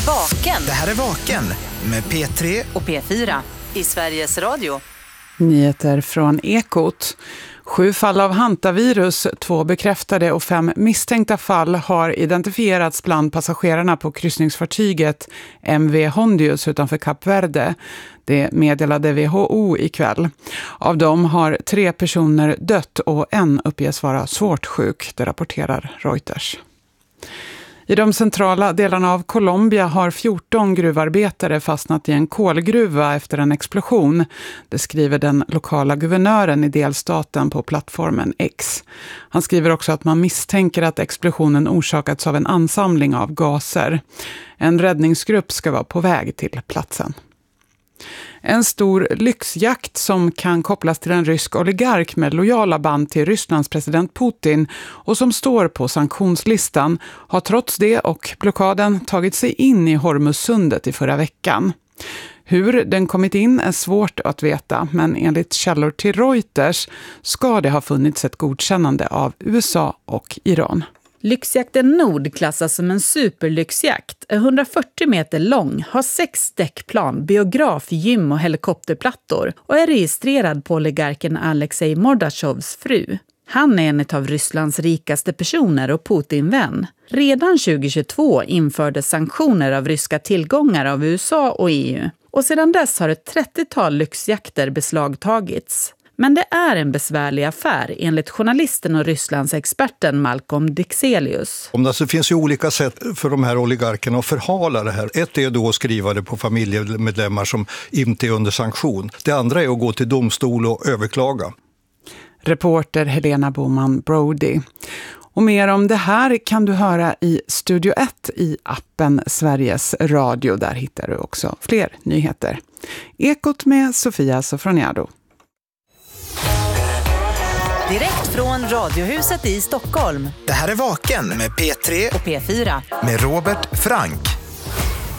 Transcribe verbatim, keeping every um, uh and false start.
Vaken. Det här är Vaken med P tre och P fyra i Sveriges Radio. Nyheter från Ekot. Sju fall av hantavirus, två bekräftade och fem misstänkta fall har identifierats bland passagerarna på kryssningsfartyget M V Hondius utanför Kap Verde. Det meddelade W H O ikväll. Av dem har tre personer dött och en uppges vara svårt sjuk, det rapporterar Reuters. I de centrala delarna av Colombia har fjorton gruvarbetare fastnat i en kolgruva efter en explosion. Det skriver den lokala guvernören i delstaten på plattformen X. Han skriver också att man misstänker att explosionen orsakats av en ansamling av gaser. En räddningsgrupp ska vara på väg till platsen. En stor lyxjakt som kan kopplas till en rysk oligark med lojala band till Rysslands president Putin och som står på sanktionslistan har trots det och blockaden tagit sig in i Hormuzsundet i förra veckan. Hur den kommit in är svårt att veta, men enligt källor till Reuters ska det ha funnits ett godkännande av U S A och Iran. Lyxjakten Nord klassas som en superlyxjakt, är hundrafyrtio meter lång, har sex däckplan, biograf, gym och helikopterplattor och är registrad på oligarken Alexej Mordachovs fru. Han är en av Rysslands rikaste personer och Putin-vän. Redan tjugohundratjugotvå infördes sanktioner av ryska tillgångar av U S A och E U och sedan dess har ett trettiotal lyxjakter beslagtagits. Men det är en besvärlig affär enligt journalisten och Rysslands experten Malcolm Dixelius. Om det alltså finns ju olika sätt för de här oligarkerna att förhala det här. Ett är då att skriva det på familjemedlemmar som inte är under sanktion. Det andra är att gå till domstol och överklaga. Reporter Helena Boman Brody. Och mer om det här kan du höra i Studio ett i appen Sveriges Radio. Där hittar du också fler nyheter. Ekot med Sofia Sofroniado. Direkt från Radiohuset i Stockholm. Det här är Vaken med P tre och P fyra. med Robert Frank.